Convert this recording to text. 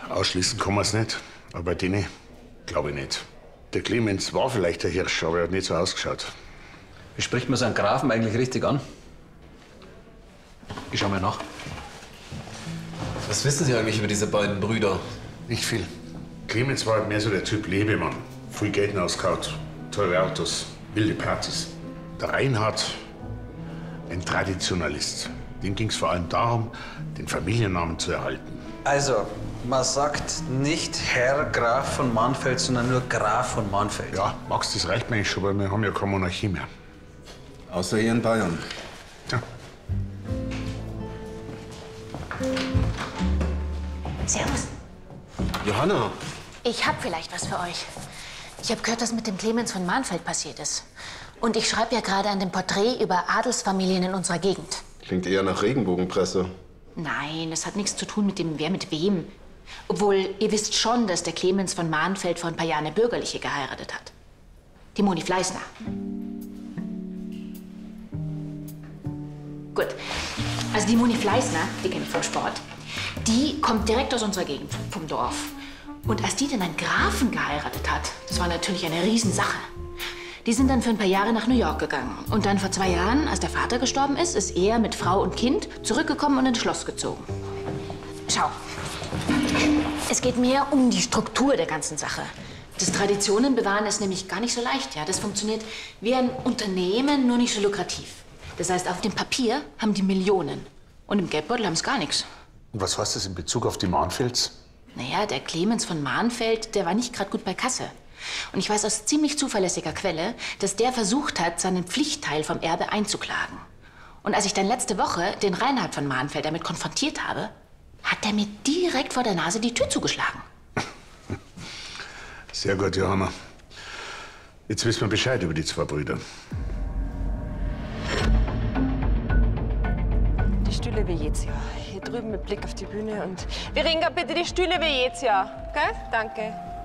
Ausschließen kann man es nicht. Aber bei denen glaube ich nicht. Der Clemens war vielleicht der Hirsch, aber er hat nicht so ausgeschaut. Wie spricht man seinen Grafen eigentlich richtig an? Ich schau mal nach. Was wissen Sie eigentlich über diese beiden Brüder? Nicht viel. Clemens war halt mehr so der Typ Lebemann. Viel Geld ausgehaut, teure Autos, wilde Partys. Der Reinhard, ein Traditionalist. Dem ging es vor allem darum, den Familiennamen zu erhalten. Also, man sagt nicht Herr Graf von Mahnfeld, sondern nur Graf von Mahnfeld. Ja, Max, das reicht mir eigentlich schon, weil wir haben ja keine Monarchie mehr. Außer hier in Bayern. Ja. Servus. Johanna! Ich hab vielleicht was für euch. Ich habe gehört, dass mit dem Clemens von Mahnfeld passiert ist. Und ich schreibe ja gerade an dem Porträt über Adelsfamilien in unserer Gegend. Klingt eher nach Regenbogenpresse. Nein, das hat nichts zu tun mit dem Wer mit wem. Obwohl, ihr wisst schon, dass der Clemens von Mahnfeld vor ein paar Jahren eine Bürgerliche geheiratet hat. Die Moni Fleißner. Gut. Also die Moni Fleißner, die kenne ich vom Sport, die kommt direkt aus unserer Gegend, vom Dorf. Und als die dann einen Grafen geheiratet hat, das war natürlich eine Riesensache. Die sind dann für ein paar Jahre nach New York gegangen. Und dann vor 2 Jahren, als der Vater gestorben ist, ist er mit Frau und Kind zurückgekommen und ins Schloss gezogen. Schau, es geht mehr um die Struktur der ganzen Sache. Das Traditionen bewahren ist nämlich gar nicht so leicht, ja. Das funktioniert wie ein Unternehmen, nur nicht so lukrativ. Das heißt, auf dem Papier haben die Millionen und im Geldbeutel haben es gar nichts. Und was heißt das in Bezug auf die Mahnfelds? Naja, der Clemens von Mahnfeld, der war nicht gerade gut bei Kasse. Und ich weiß aus ziemlich zuverlässiger Quelle, dass der versucht hat, seinen Pflichtteil vom Erbe einzuklagen. Und als ich dann letzte Woche den Reinhard von Mahnfeld damit konfrontiert habe, hat er mir direkt vor der Nase die Tür zugeschlagen. Sehr gut, Johanna. Jetzt wissen wir Bescheid über die 2 Brüder. Die Stühle Venezia. Hier drüben mit Blick auf die Bühne und... Viringa, bitte die Stühle Venezia. Gell? Danke.